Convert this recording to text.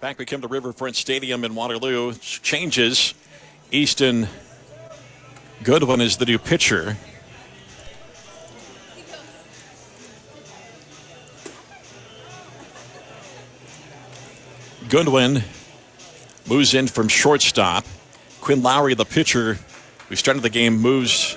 Back we come to Riverfront Stadium in Waterloo. Changes. Easton Goodwin is the new pitcher. Goodwin moves in from shortstop. Quinn Lowry, the pitcher, who started the game, moves